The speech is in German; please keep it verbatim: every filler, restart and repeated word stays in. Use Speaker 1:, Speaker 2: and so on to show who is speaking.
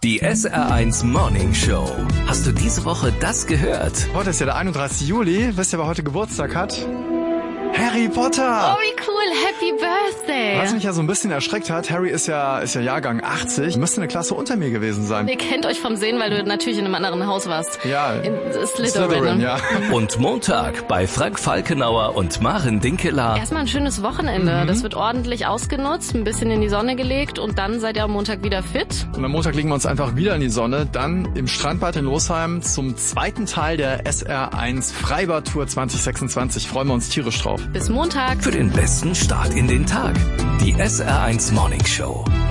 Speaker 1: Die S R eins Morning Show. Hast du diese Woche das gehört?
Speaker 2: Heute ist ja der einunddreißigste Juli. Wisst ihr, wer heute Geburtstag hat? Harry Potter!
Speaker 3: Oh, wie cool. Happy Birthday.
Speaker 2: Was mich ja so ein bisschen erschreckt hat, Harry ist ja ist ja Jahrgang achtzig. Müsste eine Klasse unter mir gewesen sein.
Speaker 3: Ihr kennt euch vom Sehen, weil du natürlich in einem anderen Haus warst.
Speaker 2: Ja.
Speaker 3: In Slytherin.
Speaker 2: Slytherin, ja.
Speaker 1: Und Montag bei Frank Falkenauer und Maren Dinkeler.
Speaker 3: Erstmal ein schönes Wochenende.
Speaker 2: Mhm.
Speaker 3: Das wird ordentlich ausgenutzt, ein bisschen in die Sonne gelegt und dann seid ihr am Montag wieder fit.
Speaker 2: Und am Montag legen wir uns einfach wieder in die Sonne. Dann im Strandbad in Losheim zum zweiten Teil der S R eins Freibad-Tour zwanzig sechsundzwanzig. Freuen wir uns tierisch drauf.
Speaker 3: Bis Montag.
Speaker 1: Für den besten Start in den Tag. Die S R eins Morning Show.